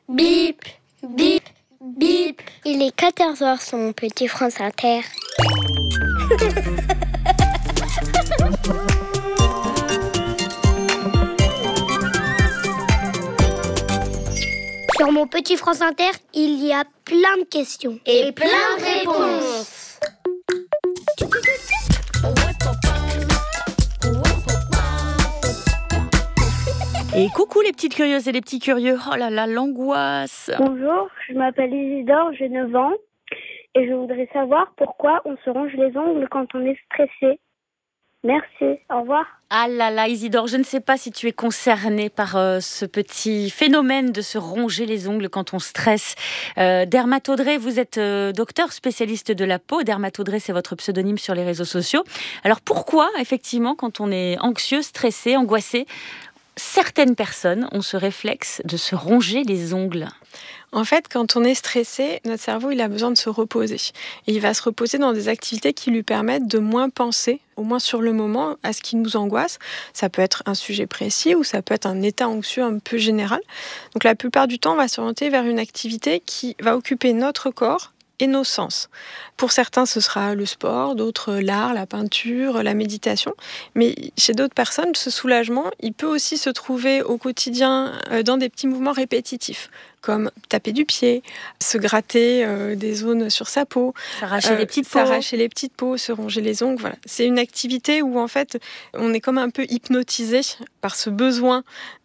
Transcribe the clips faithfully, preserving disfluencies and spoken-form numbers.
Bip, bip, bip. Il est quatorze heures sur mon petit France Inter. Sur mon petit France Inter, il y a plein de questions. Et plein de réponses. Et coucou les petites curieuses et les petits curieux. Oh là là, l'angoisse. Bonjour, je m'appelle Isidore, j'ai neuf ans. Et je voudrais savoir pourquoi on se ronge les ongles quand on est stressé. Merci, au revoir. Ah là là, Isidore, je ne sais pas si tu es concerné par euh, ce petit phénomène de se ronger les ongles quand on stresse. Euh, Dermat Audrey, vous êtes euh, docteur spécialiste de la peau. Dermat Audrey, c'est votre pseudonyme sur les réseaux sociaux. Alors pourquoi, effectivement, quand on est anxieux, stressé, angoissé, certaines personnes ont ce réflexe de se ronger les ongles? En fait, quand on est stressé, notre cerveau il a besoin de se reposer. Et il va se reposer dans des activités qui lui permettent de moins penser, au moins sur le moment, à ce qui nous angoisse. Ça peut être un sujet précis ou ça peut être un état anxieux un peu général. Donc la plupart du temps, on va s'orienter vers une activité qui va occuper notre corps et nos sens. Pour certains, ce sera le sport, d'autres l'art, la peinture, la méditation. Mais chez d'autres personnes, ce soulagement, il peut aussi se trouver au quotidien dans des petits mouvements répétitifs, comme taper du pied, se gratter euh, des zones sur sa peau, s'arracher euh, les petites peaux, s'arracher les petites peaux, se ronger les ongles. Voilà. C'est une activité où en fait, on est comme un peu hypnotisé par ce besoin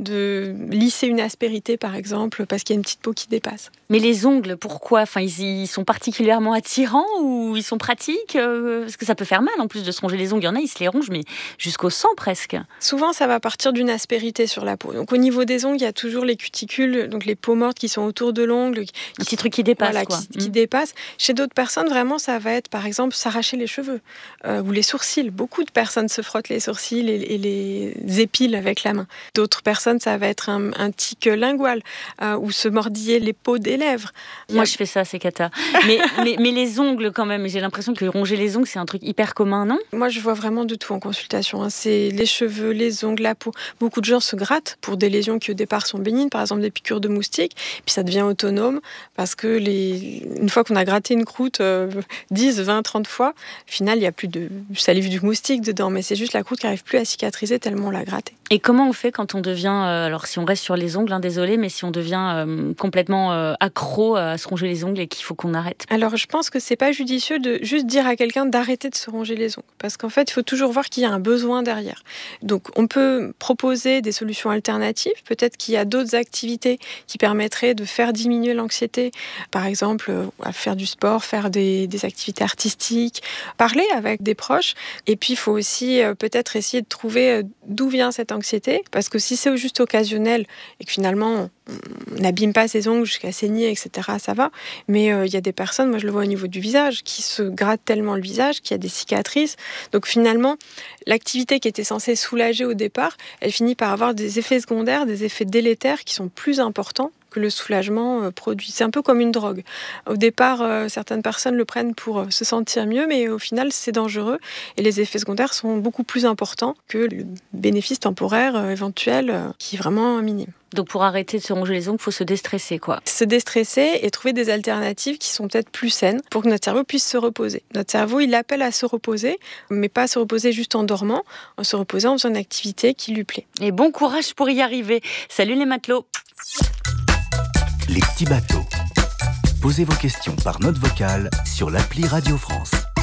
de lisser une aspérité, par exemple, parce qu'il y a une petite peau qui dépasse. Mais les ongles, pourquoi? Enfin, ils, ils sont particulièrement attirants ou ils sont pratiques? euh, Parce que ça peut faire mal en plus de se ronger les ongles. Il y en a, ils se les rongent, mais jusqu'au sang presque. Souvent, ça va partir d'une aspérité sur la peau. Donc, au niveau des ongles, il y a toujours les cuticules, donc les peaux mortes qui sont autour de l'ongle. Qui, un petit truc qui dépasse, voilà, quoi. Qui, qui mmh. dépasse. Chez d'autres personnes, vraiment, ça va être, par exemple, s'arracher les cheveux euh, ou les sourcils. Beaucoup de personnes se frottent les sourcils et, et les épilent avec la main. D'autres personnes, ça va être un, un tic lingual euh, ou se mordiller les peaux des lèvres. Moi, a... je fais ça, c'est cata. mais, mais, mais les ongles, quand même, j'ai l'impression que ronger les ongles, c'est un truc hyper commun, non? Moi, je vois vraiment de tout en consultation. Hein. C'est les cheveux, les ongles, la peau. Beaucoup de gens se grattent pour des lésions qui, au départ, sont bénignes, par exemple des piqûres de moustiques. Puis ça devient autonome parce que les... une fois qu'on a gratté une croûte euh, dix, vingt, trente fois, au final, il n'y a plus de salive du moustique dedans. Mais c'est juste la croûte qui n'arrive plus à cicatriser tellement on l'a grattée. Et comment on fait quand on devient, euh, alors si on reste sur les ongles, hein, désolé, mais si on devient euh, complètement euh, accro à se ronger les ongles et qu'il faut qu'on arrête? Alors je pense que c'est pas judicieux de juste dire à quelqu'un d'arrêter de se ronger les ongles, parce qu'en fait il faut toujours voir qu'il y a un besoin derrière. Donc on peut proposer des solutions alternatives, peut-être qu'il y a d'autres activités qui permettraient de faire diminuer l'anxiété, par exemple euh, faire du sport, faire des, des activités artistiques, parler avec des proches, et puis il faut aussi euh, peut-être essayer de trouver euh, d'où vient cette anxiété, parce que si c'est juste occasionnel et que finalement on n'abîme pas ses ongles jusqu'à saigner, et cetera, ça va. Mais il euh, y a des personnes, moi je le vois au niveau du visage, qui se grattent tellement le visage qu'il y a des cicatrices. Donc finalement, l'activité qui était censée soulager au départ, elle finit par avoir des effets secondaires, des effets délétères qui sont plus importants que le soulagement euh, produit. C'est un peu comme une drogue. Au départ, euh, certaines personnes le prennent pour euh, se sentir mieux, mais au final, c'est dangereux. Et les effets secondaires sont beaucoup plus importants que le bénéfice temporaire euh, éventuel, euh, qui est vraiment minime. Donc pour arrêter de se ronger les ongles, il faut se déstresser, quoi. Se déstresser et trouver des alternatives qui sont peut-être plus saines pour que notre cerveau puisse se reposer. Notre cerveau, il appelle à se reposer, mais pas à se reposer juste en dormant, en se reposant en faisant une activité qui lui plaît. Et bon courage pour y arriver. Salut les matelots. Les petits bateaux. Posez vos questions par note vocale sur l'appli Radio France.